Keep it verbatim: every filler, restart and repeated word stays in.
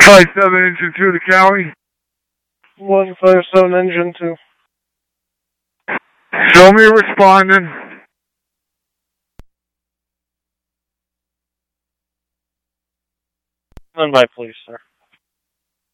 five seven engine two to Cali. one five seven engine two. Show me responding. Stand by, please, sir.